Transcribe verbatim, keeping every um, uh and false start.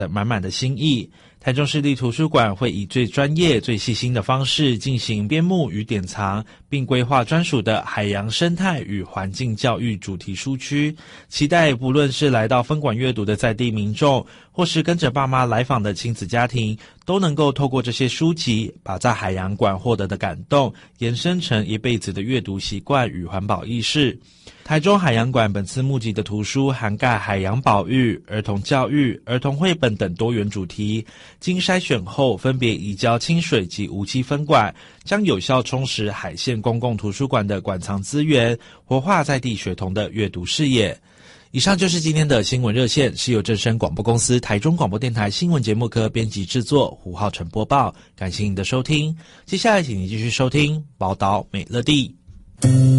的满满的心意。台中市立图书馆会以最专业、最细心的方式进行编目与典藏，并规划专属的海洋生态与环境教育主题书区。期待不论是来到分馆阅读的在地民众，或是跟着爸妈来访的亲子家庭，都能够透过这些书籍，把在海洋馆获得的感动，延伸成一辈子的阅读习惯与环保意识。台中海洋馆本次募集的图书涵盖海洋保育、儿童教育、儿童绘本等多元主题，经筛选后分别移交清水及无锡分馆，将有效充实海线公共图书馆的馆藏资源，活化在地学童的阅读视野。以上就是今天的新闻热线，是由正声广播公司台中广播电台新闻节目科编辑制作，胡浩成播报。感谢您的收听，接下来请您继续收听宝岛美乐地。